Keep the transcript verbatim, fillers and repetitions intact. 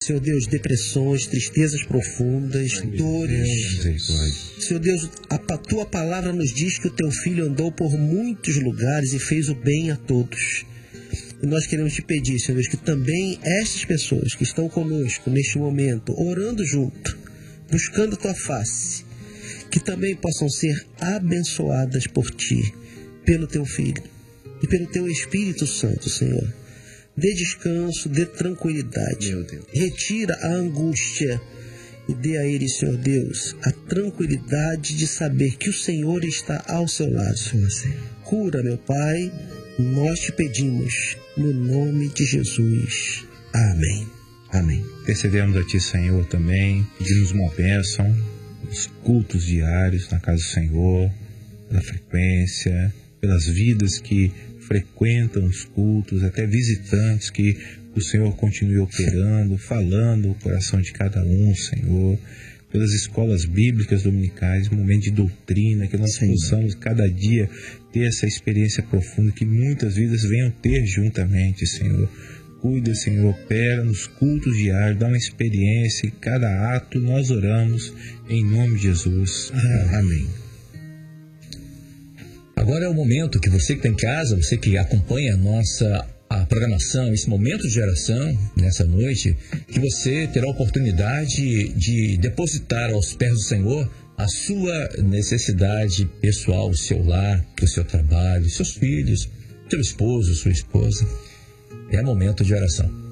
Senhor Deus, depressões, tristezas profundas, dores. Senhor Deus, a tua palavra nos diz que o teu filho andou por muitos lugares e fez o bem a todos. E nós queremos te pedir, Senhor Deus, que também estas pessoas que estão conosco neste momento, orando junto, buscando tua face, que também possam ser abençoadas por ti, pelo teu filho e pelo teu Espírito Santo, Senhor. Dê descanso, dê tranquilidade. Retira a angústia e dê a ele, Senhor Deus, a tranquilidade de saber que o Senhor está ao seu lado. Cura, meu Pai, nós te pedimos, no nome de Jesus. Amém. Amém. Intercedemos a Ti, Senhor, também. Pedimos uma bênção, os cultos diários na casa do Senhor, pela frequência, pelas vidas que frequentam os cultos, até visitantes, que o Senhor continue operando, falando o coração de cada um, Senhor, pelas escolas bíblicas dominicais, momento de doutrina, que nós Senhor. Possamos cada dia ter essa experiência profunda, que muitas vidas venham ter juntamente, Senhor. Cuida, Senhor, opera nos cultos diários, dá uma experiência, e cada ato nós oramos em nome de Jesus. Ah, amém. Agora é o momento que você que está em casa, você que acompanha a nossa a programação, esse momento de oração nessa noite, que você terá a oportunidade de depositar aos pés do Senhor a sua necessidade pessoal, o seu lar, o seu trabalho, seus filhos, seu esposo, sua esposa. É momento de oração.